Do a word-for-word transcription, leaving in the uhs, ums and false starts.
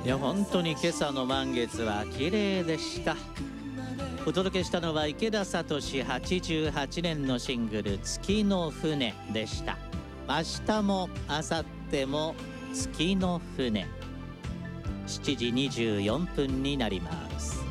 いや本当に今朝の満月は綺麗でした。お届けしたのは池田聡はちじゅうはちねんのシングル月の船でした。明日も明後日も月の船。しちじにじゅうよんぷんになります。